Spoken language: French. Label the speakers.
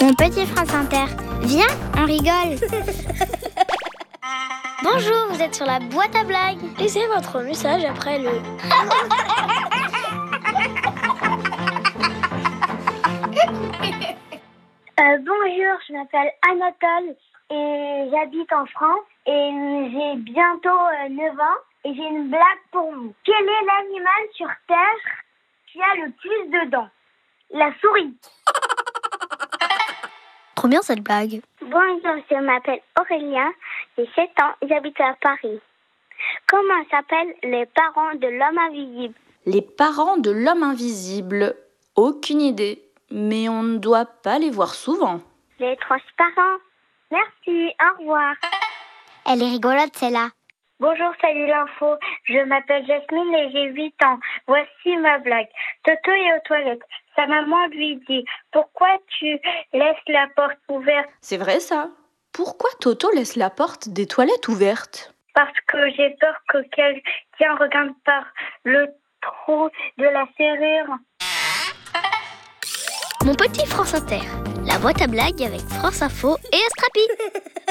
Speaker 1: Mon petit France Inter, viens, on rigole. Bonjour, vous êtes sur la boîte à blagues.
Speaker 2: Laissez votre message après le...
Speaker 3: Bonjour, je m'appelle Anatole et j'habite en France et j'ai bientôt 9 ans et j'ai une blague pour vous. Quel est l'animal sur Terre qui a le plus de dents? La souris.
Speaker 1: Trop bien cette blague.
Speaker 3: Bonjour, je m'appelle Aurélien, j'ai 7 ans, j'habite à Paris. Comment s'appellent les parents de l'homme invisible?
Speaker 4: Les parents de l'homme invisible, aucune idée, mais on ne doit pas les voir souvent.
Speaker 3: Les transparents. Merci, au revoir.
Speaker 1: Elle est rigolote celle-là.
Speaker 3: Bonjour, salut l'info. Je m'appelle Jasmine et j'ai 8 ans. Voici ma blague. Toto est aux toilettes. Sa maman lui dit « Pourquoi tu laisses la porte ouverte ?»
Speaker 4: C'est vrai ça. Pourquoi Toto laisse la porte des toilettes ouverte?
Speaker 3: Parce que j'ai peur que quelqu'un regarde par le trou de la serrure.
Speaker 1: Mon petit France Inter, la boîte à blagues avec France Info et Astrapi.